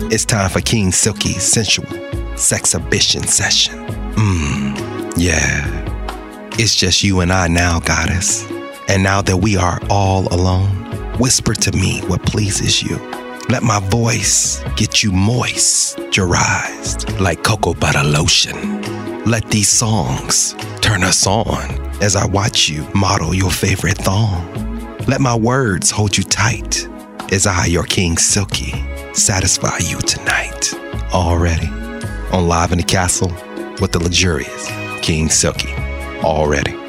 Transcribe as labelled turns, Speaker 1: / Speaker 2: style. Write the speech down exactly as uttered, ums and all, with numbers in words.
Speaker 1: It's time for King Silky's sensual sexhibition session. Mmm, yeah. It's just you and I now, goddess. And now that we are all alone, whisper to me what pleases you. Let my voice get you moisturized like cocoa butter lotion. Let these songs turn us on as I watch you model your favorite thong. Let my words hold you tight as I, your King Silky, satisfy you tonight. Already on Live in the Castle with the luxurious King Silky. Already.